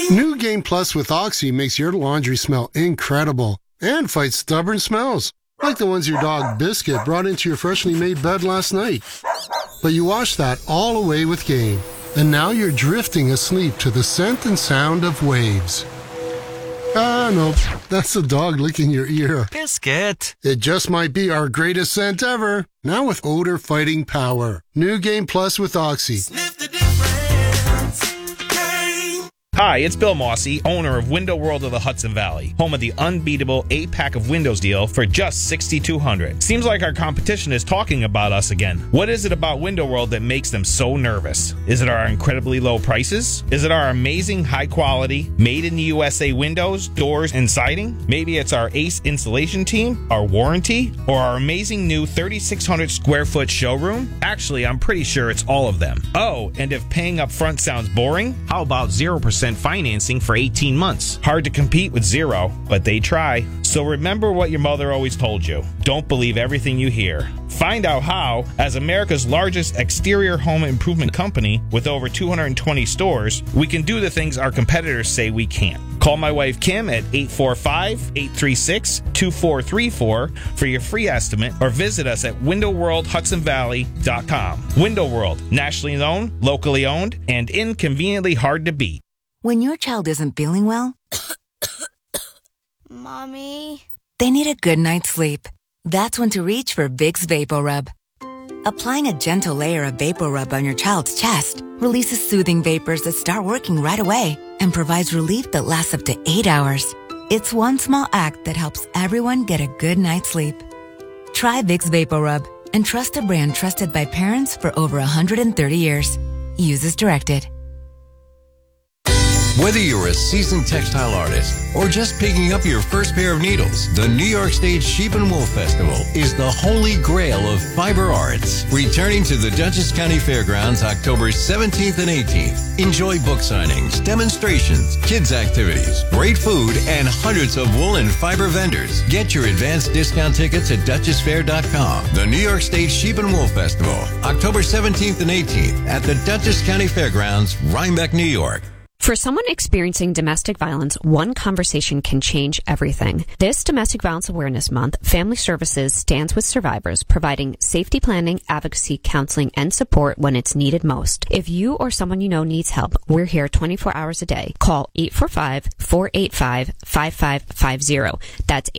New Game Plus with Oxy makes your laundry smell incredible and fights stubborn smells, like the ones your dog Biscuit brought into your freshly made bed last night. But you wash that all away with Game, and now you're drifting asleep to the scent and sound of waves. Ah, no, that's the dog licking your ear. Biscuit. It just might be our greatest scent ever, now with odor-fighting power. New Game Plus with Oxy. Sniff the difference. Game. Hi, it's Bill Mossy, owner of Window World of the Hudson Valley, home of the unbeatable 8-pack of windows deal for just $6,200. Seems like our competition is talking about us again. What is it about Window World that makes them so nervous? Is it our incredibly low prices? Is it our amazing high quality, made in the USA windows, doors, and siding? Maybe it's our ace installation team, our warranty, or our amazing new 3,600 square foot showroom? Actually, I'm pretty sure it's all of them. Oh, and if paying up front sounds boring, how about 0% financing for 18 months? Hard to compete with zero, but they try. So remember what your mother always told you. Don't believe everything you hear. Find out how, as America's largest exterior home improvement company with over 220 stores, we can do the things our competitors say we can't. Call my wife Kim at 845-836-2434 for your free estimate, or visit us at windowworldhudsonvalley.com. Window World, nationally known, locally owned, and inconveniently hard to beat. When your child isn't feeling well, Mommy? they need a good night's sleep. That's when to reach for Vicks VapoRub. Applying a gentle layer of VapoRub on your child's chest releases soothing vapors that start working right away and provides relief that lasts up to 8 hours. It's one small act that helps everyone get a good night's sleep. Try Vicks VapoRub and trust a brand trusted by parents for over 130 years. Use as directed. Whether you're a seasoned textile artist or just picking up your first pair of needles, the New York State Sheep and Wool Festival is the holy grail of fiber arts. Returning to the Dutchess County Fairgrounds October 17th and 18th. Enjoy book signings, demonstrations, kids activities, great food, and hundreds of wool and fiber vendors. Get your advanced discount tickets at DutchessFair.com. The New York State Sheep and Wool Festival, October 17th and 18th at the Dutchess County Fairgrounds, Rhinebeck, New York. For someone experiencing domestic violence, one conversation can change everything. This Domestic Violence Awareness Month, Family Services stands with survivors, providing safety planning, advocacy, counseling, and support when it's needed most. If you or someone you know needs help, we're here 24 hours a day. Call 845-485-5550. That's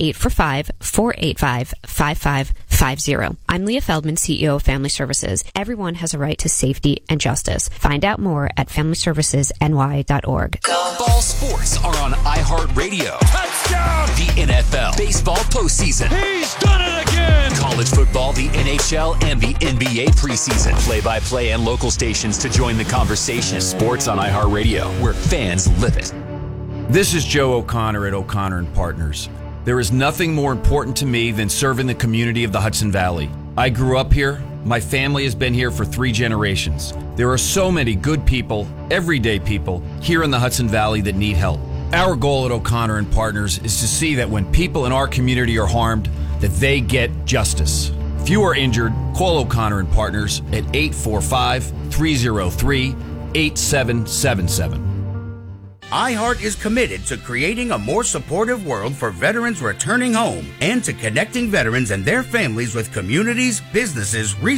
845-485-5550. I'm Leah Feldman, CEO of Family Services. Everyone has a right to safety and justice. Find out more at FamilyServicesNY.org. All sports are on iHeartRadio. Touchdown! The NFL, baseball postseason. He's done it again! College football, the NHL, and the NBA preseason. Play-by-play and local stations to join the conversation. Sports on iHeartRadio, where fans live it. This is Joe O'Connor at O'Connor & Partners. There is nothing more important to me than serving the community of the Hudson Valley. I grew up here. My family has been here for 3 generations. There are so many good people, everyday people, here in the Hudson Valley that need help. Our goal at O'Connor & Partners is to see that when people in our community are harmed, that they get justice. If you are injured, call O'Connor & Partners at 845-303-8777. iHeart is committed to creating a more supportive world for veterans returning home and to connecting veterans and their families with communities, businesses,